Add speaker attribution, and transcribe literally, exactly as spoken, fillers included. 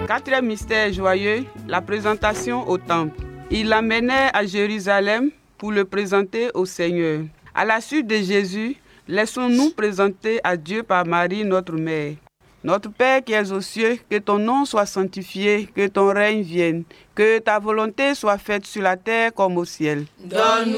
Speaker 1: Quatrième mystère joyeux, la présentation au temple. Il l'amenait à Jérusalem pour le présenter au Seigneur. À la suite de Jésus, laissons-nous présenter à Dieu par Marie, notre mère. Notre Père qui es aux cieux, que ton nom soit sanctifié, que ton règne vienne, que ta volonté soit faite sur la terre comme au ciel.
Speaker 2: Donne-nous